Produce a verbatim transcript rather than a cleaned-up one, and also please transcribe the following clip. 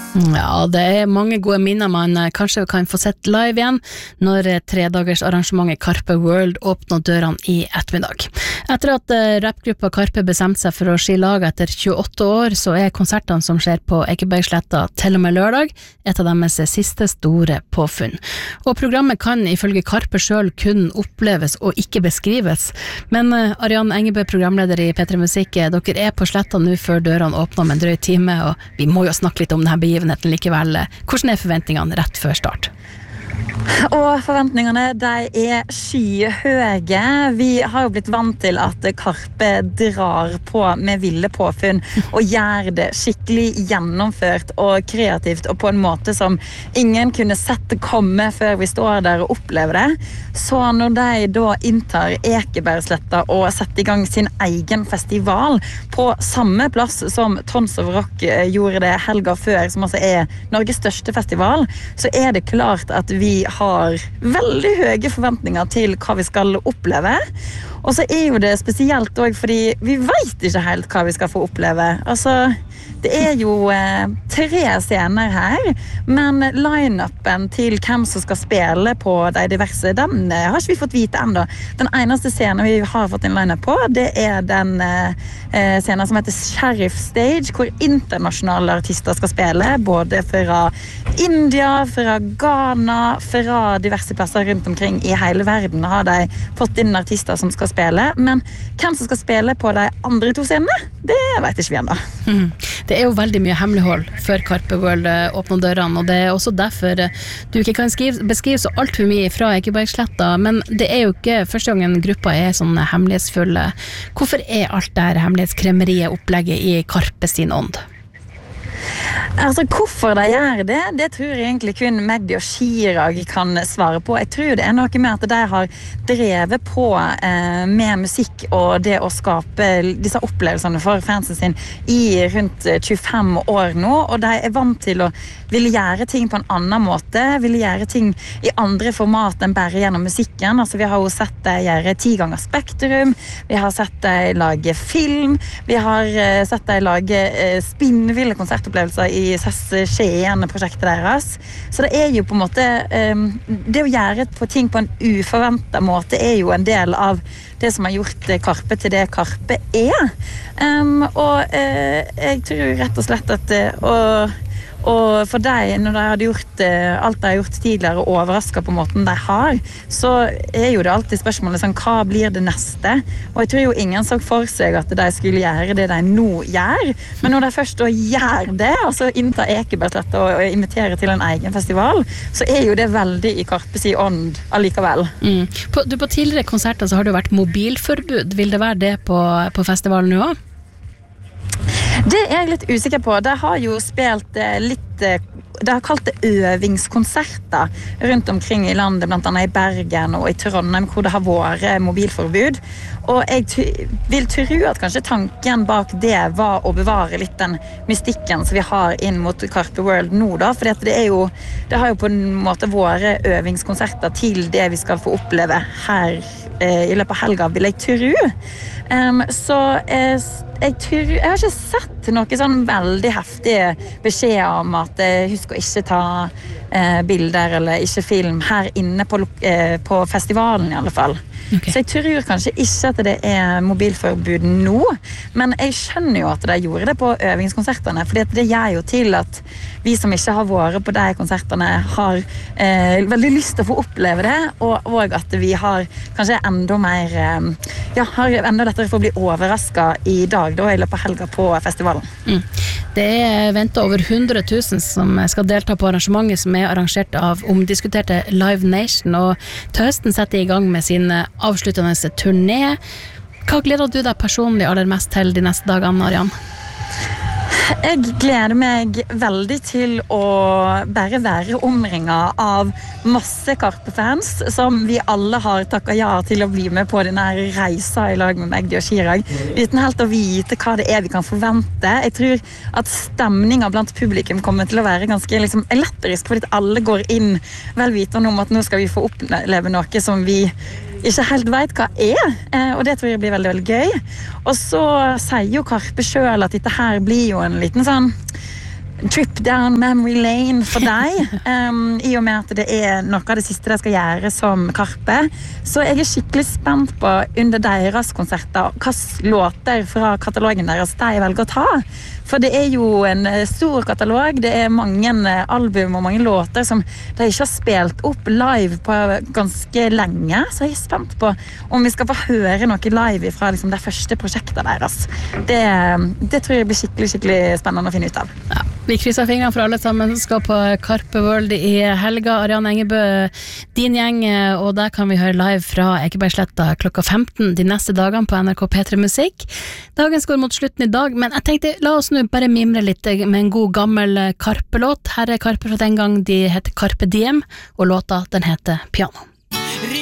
Ja, det er mange gode minner man kanskje kan få sett live igjen når tredagers arrangementet Karpe World åpner dørene i ettermiddag. Etter at rappgruppa Karpe bestemte seg for å skille lag etter tjueåtte år, så er konsertene som skjer på Ekebergsletta til og med lørdag et av deres siste store påfunn. Og programmet kan ifølge Karpe selv kun oppleves og ikke beskrives. Men Arian Engebø, programleder i P tre Musikk, dere er på Sletta nå før dørene åpner om en drøy time, og vi må jo snakke litt om denne begivenheten likevel. Hvordan er forventningene rett før start? Og forventningene, de er skyhøye. Vi har jo blitt vant til at Karpe drar på med ville påfunn og gjør det skikkelig gjennomført og kreativt og på en måte som ingen kunne sett komme før vi står der og opplever det. Så når de da inntar Ekebergsletta og setter i gang sin egen festival på samme plass som Tons of Rock gjorde det helga før, som altså er Norges største festival, så er det klart at vi har veldig høye forventninger til hva vi skal oppleve. Og så er jo det spesielt også fordi vi vet ikke helt hva vi skal få oppleve. Altså, det er jo eh, tre scener her, men line-upen til hvem som skal spille på de diverse, den eh, har ikke vi fått vite enda. Den eneste scenen vi har fått en line-up på, det er den eh, scenen som heter Sheriff Stage, hvor internasjonale artister skal spille, både fra India, fra Ghana, fra diverse plasser rundt omkring i hele verden har de fått inn artister som skal spille, men hvem som skal spille på de andre to scenene, det vet ikke vi enda. Mm. Det er jo veldig mye hemmelighold før Karpe World åpner dørene, og det er også derfor du ikke kan skrive, beskrive så alt for mye fra Ekebergsletta, men det er jo ikke første gangen gruppa er sånn hemmelighetsfulle. Hvorfor er alt det her hemmelighetskremmeriet opplegget i Karpe sin ånd? Altså, hvorfor de gjør det, det tror jeg egentlig kun Magdi og Chirag kan svare på. Jeg tror det er noe med at de har drevet på eh, med musikk og det å skape disse opplevelsene for fansen sin i rundt tjuefem år nå, og de er vant til å ville gjøre ting på en annen måte, ville gjøre ting i andre format enn bare gjennom musikken. Altså, vi har jo sett de gjøre ti ganger Spektrum, vi har sett de lage film, vi har eh, sett de lage eh, spinnville konsertopplevelser i S E S Skien-prosjektet deres. Så det er jo på en måte um, det å gjøre på ting på en uforventet måte er jo en del av det som har gjort Karpe til det Karpe er. Um, og uh, jeg tror rett og slett at uh, og Og for deg, når de hadde gjort alt de har gjort tidligere og overrasket på måten de har, så er jo det alltid spørsmålet sånn, hva blir det neste? Og jeg tror jo ingen så for seg at de skulle gjøre det de nå gjør, men når de først da gjør det, altså innta Ekebergsletta og inviterer til en egen festival, så er jo det veldig i Karpes i ånd allikevel. Mm. På, du, på tidligere konserter så har det vært mobilforbud. Vil det være det på, på festivalen nå også? Det er jeg litt usikker på. De har jo spilt litt, de har kalt det øvingskonserter rundt omkring i landet, blant annet i Bergen og i Trondheim, hvor det har vært mobilforbud. Og jeg vil tro at kanskje tanken bak det var å bevare litt den mystikken som vi har inn mot Karpe World nå da, for det, er jo, det har jo på en måte vært øvingskonserter til det vi skal få oppleve her eh, i løpet av helga, vil jeg tro. Um, så eh, jeg, tror, jeg har ikke sett noe sånn veldig heftige beskjeder om at eh, husk å ikke ta eh, bilder eller ikke film her inne på, eh, på festivalen i alle fall. Okay. Så jeg tror kanskje ikke at det er mobilforbud nå, men jeg skjønner jo at de gjorde det på øvingskonsertene, fordi det gjør jo til at vi som ikke har vært på de konsertene har eh, veldig lyst til å få oppleve det, og, og at vi har kanskje enda mer eh, ja, har enda lettere for å bli overrasket i dag da, i løpet av helga på festivalen. Mm. Det er ventet over hundre tusen som skal delta på arrangementet som er arrangert av omdiskuterte Live Nation, og til høsten setter i gang med sin avsluttende turné. Hva gleder du deg personlig aller mest til de neste dagene, Arian? Jeg gleder meg veldig til å bare være omringet av masse Karpe-fans som vi alle har takket ja til å bli med på denne reisa i lag med Magdi og Chirag, uten helt å vite hva det er vi kan forvente. Jeg tror at stemningen blant publikum kommer til å være ganske liksom, elektrisk, fordi alle går inn velvitende om at nå skal vi få oppleve noe som vi ikke helt vet hva er, og det tror jeg blir veldig, veldig gøy. Og så sier jo Karpe selv at dette her blir jo en liten sånn trip down memory lane for deg, um, i og med at det er noe av det siste de skal gjøre som Karpe. Så jeg er skikkelig spent på under deres konserter hvilke låter fra katalogen deres de velger å ta. For det er jo en stor katalog, det er mange album og mange låter som de ikke har spilt opp live på ganske lenge, så jeg er spent på om vi skal få høre noe live fra liksom, det første prosjektet deres. Det, det tror jeg blir skikkelig, skikkelig spennende å finne ut av. Ja, vi krysser fingrene for alle sammen som skal på Karpe World i helga. Ariane Engebø, din gjeng, og der kan vi høre live fra Ekebergsletta klokka femten de neste dagene på N R K P tre Musikk. Dagen går mot slutten i dag, men jeg tenkte, la oss nå bare mimre litt med en god gammel Karpe-låt. Her er Karpe fra den gang, de heter Carpe Diem, og låta den heter Piano.